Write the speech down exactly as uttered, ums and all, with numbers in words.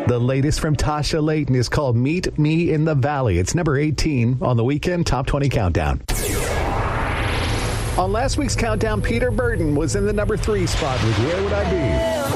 The latest from Tasha Layton is called Meet Me in the Valley. It's number eighteen on the Weekend Top twenty Countdown. On last week's countdown, Peter Burton was in the number three spot with Where Would I Be?